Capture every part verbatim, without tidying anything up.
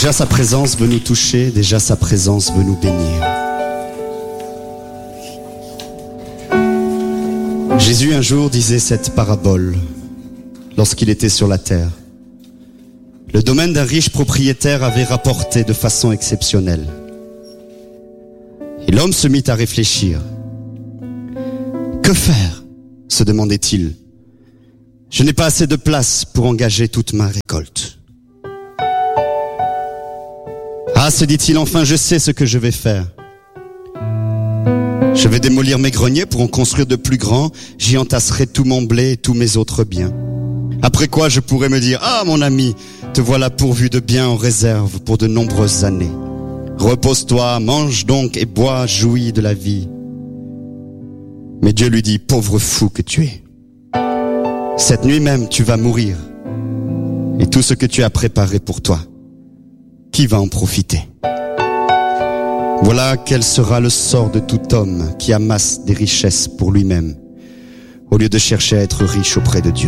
Déjà sa présence veut nous toucher, déjà sa présence veut nous bénir. Jésus un jour disait cette parabole lorsqu'il était sur la terre. Le domaine d'un riche propriétaire avait rapporté de façon exceptionnelle. Et l'homme se mit à réfléchir. Que faire ? Se demandait-il. Je n'ai pas assez de place pour engager toute ma récolte. Ah, se dit-il, enfin je sais ce que je vais faire. Je vais démolir mes greniers pour en construire de plus grands. J'y entasserai tout mon blé et tous mes autres biens. Après quoi je pourrai me dire, ah mon ami, te voilà pourvu de biens en réserve pour de nombreuses années. Repose-toi, mange donc et bois, jouis de la vie. Mais Dieu lui dit, pauvre fou que tu es. Cette nuit même tu vas mourir. Et tout ce que tu as préparé pour toi, qui va en profiter ? Voilà quel sera le sort de tout homme qui amasse des richesses pour lui-même, au lieu de chercher à être riche auprès de Dieu.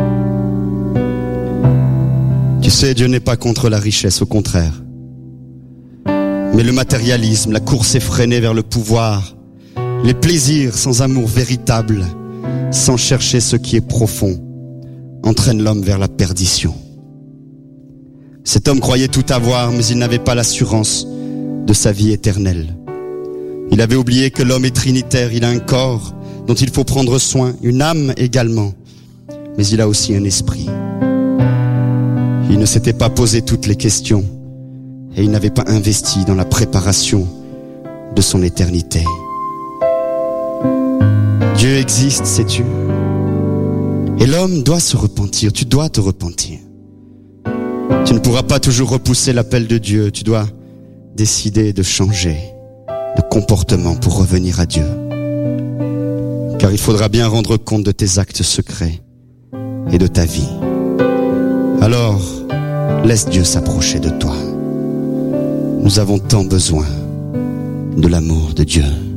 Tu sais, Dieu n'est pas contre la richesse, au contraire. Mais le matérialisme, la course effrénée vers le pouvoir, les plaisirs sans amour véritable, sans chercher ce qui est profond, entraînent l'homme vers la perdition. Cet homme croyait tout avoir, mais il n'avait pas l'assurance de sa vie éternelle. Il avait oublié que l'homme est trinitaire, il a un corps dont il faut prendre soin, une âme également, mais il a aussi un esprit. Il ne s'était pas posé toutes les questions et il n'avait pas investi dans la préparation de son éternité. Dieu existe, sais-tu ? Et l'homme doit se repentir, tu dois te repentir. Tu ne pourras pas toujours repousser l'appel de Dieu, tu dois décider de changer de comportement pour revenir à Dieu. Car il faudra bien rendre compte de tes actes secrets et de ta vie. Alors, laisse Dieu s'approcher de toi. Nous avons tant besoin de l'amour de Dieu.